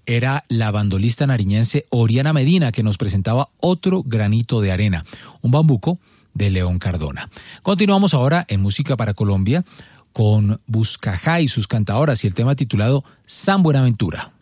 era la bandolista nariñense Oriana Medina, que nos presentaba Otro Granito de Arena, un bambuco de León Cardona. Continuamos ahora en Música para Colombia con Buscajá y sus cantadoras y el tema titulado San Buenaventura.